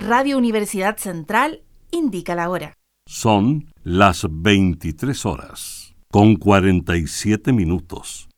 Radio Universidad Central indica la hora. Son las 23 horas, con 47 minutos.